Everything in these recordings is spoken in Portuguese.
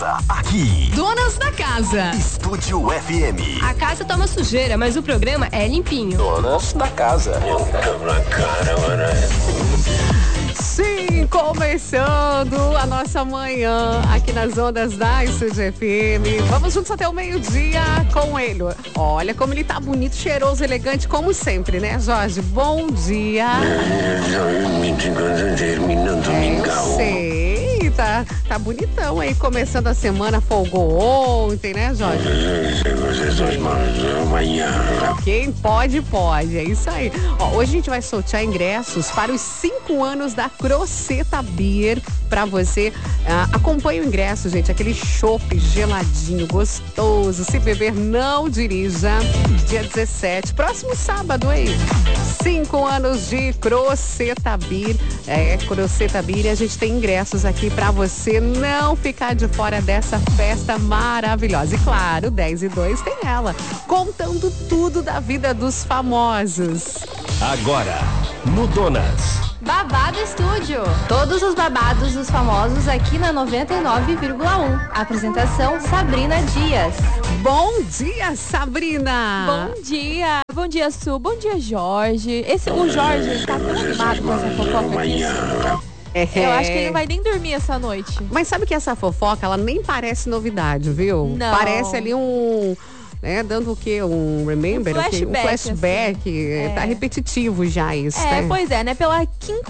Começa aqui. Donas da Casa. Estúdio FM. A casa tá uma sujeira, mas o programa é limpinho. Donas da Casa. Sim, começando a nossa manhã aqui nas ondas da Estúdio FM. Vamos juntos até o meio-dia com ele. Olha como ele tá bonito, cheiroso, elegante, como sempre, né, Jorge? Bom dia. Eu sei, tá bonitão aí, começando a semana, folgou ontem, né, Jorge? Quem pode, é isso aí. Ó, hoje a gente vai sortear ingressos para os 5 anos da Croceta Beer pra você. Acompanhe o ingresso, gente, aquele chopp geladinho, gostoso. Se beber, não dirija. Dia 17, próximo sábado, hein? 5 anos de Croceta Beer. Croceta Beer, e a gente tem ingressos aqui pra você não ficar de fora dessa festa maravilhosa. E claro, 10 e 2 tem ela, contando tudo da vida dos famosos. Agora, no Donas. Babado Estúdio. Todos os babados dos famosos aqui na 99,1. Apresentação Sabrina Dias. Bom dia, Sabrina. Bom dia, Su. Bom dia, Jorge. O Jorge tá tão animado com essa fofoca aqui. Eu acho que ele não vai nem dormir essa noite. Mas sabe que essa fofoca, ela nem parece novidade, viu? Não. Parece ali dando o quê? Um remember? Um flashback. Assim. Tá repetitivo já isso, né? Pois é, né? Pela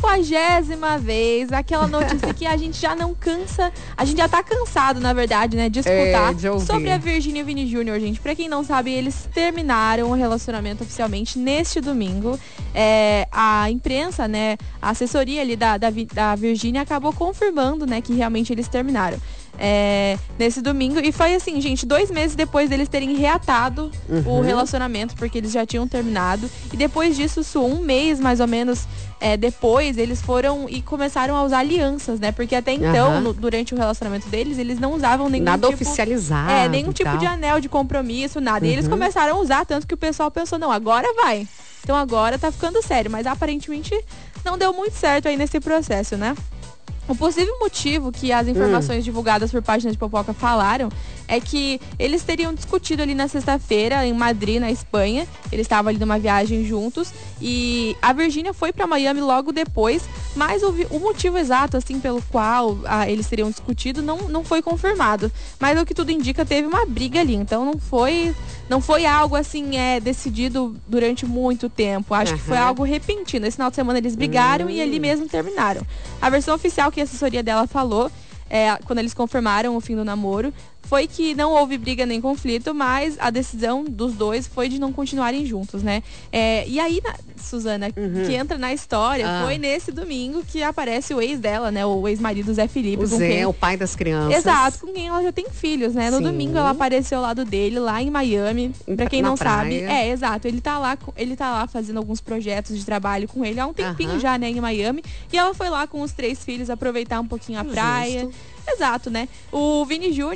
50ª vez, aquela notícia que a gente já não cansa, a gente já tá cansado, na verdade, né? De escutar sobre a Virgínia e o Vini Júnior, gente. Pra quem não sabe, eles terminaram o relacionamento oficialmente neste domingo. A imprensa, né? A assessoria ali da Virgínia acabou confirmando, né? Que realmente eles terminaram. Nesse domingo, e foi assim, gente, 2 meses depois deles terem reatado o relacionamento, porque eles já tinham terminado, e depois disso, 1 mês mais ou menos depois, eles foram e começaram a usar alianças, né, porque até então, durante o relacionamento deles, eles não usavam nenhum nada oficializado, nenhum tipo de anel de compromisso, nada, e eles começaram a usar, tanto que o pessoal pensou, não, agora vai, então agora tá ficando sério, mas aparentemente não deu muito certo aí nesse processo, né. O possível motivo que as informações divulgadas por páginas de fofoca falaram é que eles teriam discutido ali na sexta-feira em Madrid, na Espanha. Eles estavam ali numa viagem juntos e a Virgínia foi para Miami logo depois, mas o motivo exato assim pelo qual eles teriam discutido não foi confirmado. Mas o que tudo indica, teve uma briga ali, então não foi algo assim decidido durante muito tempo. Acho que foi algo repentino. Esse final de semana eles brigaram e ali mesmo terminaram. A versão oficial que a assessoria dela falou, quando eles confirmaram o fim do namoro, foi que não houve briga nem conflito, mas a decisão dos dois foi de não continuarem juntos, né? E aí, Suzana, que entra na história, foi nesse domingo que aparece o ex dela, né? O ex-marido Zé Felipe. O pai das crianças. Exato, com quem ela já tem filhos, né? No domingo ela apareceu ao lado dele, lá em Miami. Pra quem não sabe. Exato. Ele tá lá fazendo alguns projetos de trabalho com ele há um tempinho já, né? Em Miami. E ela foi lá com os 3 filhos aproveitar um pouquinho a praia. Exato, né? O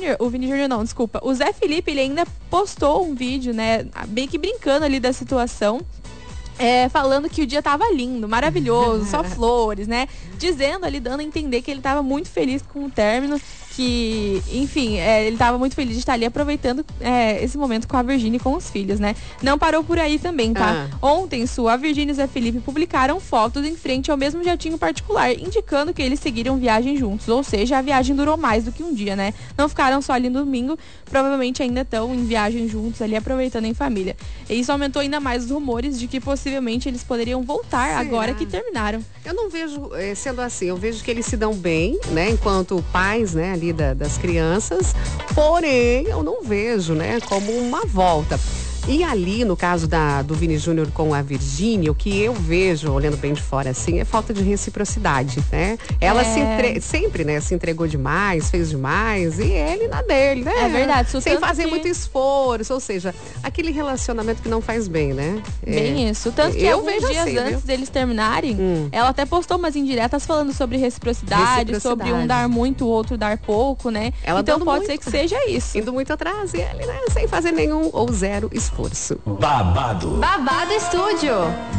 Zé Felipe, ele ainda postou um vídeo, né? Bem que brincando ali da situação. Falando que o dia tava lindo, maravilhoso, só flores, né? Dizendo ali, dando a entender que ele tava muito feliz com o término, que, enfim, ele tava muito feliz de estar ali aproveitando esse momento com a Virgínia e com os filhos, né? Não parou por aí também, tá? Ontem, a Virgínia e o Zé Felipe publicaram fotos em frente ao mesmo jatinho particular, indicando que eles seguiram viagem juntos, ou seja, a viagem durou mais do que um dia, né? Não ficaram só ali no domingo, provavelmente ainda estão em viagem juntos ali, aproveitando em família. E isso aumentou ainda mais os rumores de que possivelmente eles poderiam voltar agora que terminaram. Eu não vejo sendo assim, eu vejo que eles se dão bem, né, enquanto pais, né, ali das crianças, porém eu não vejo, né, como uma volta. E ali, no caso do Vini Júnior com a Virgínia, o que eu vejo, olhando bem de fora assim, é falta de reciprocidade, né? Ela sempre, né, se entregou demais, fez demais, e ele na dele, né? É verdade. Sem fazer muito esforço, ou seja, aquele relacionamento que não faz bem, né? Bem isso. Tanto que alguns dias antes deles terminarem, ela até postou umas indiretas falando sobre reciprocidade, sobre um dar muito, o outro dar pouco, né? Então pode ser que seja isso. Indo muito atrás, e ele, né, sem fazer nenhum ou zero esforço. Babado Babado Estúdio.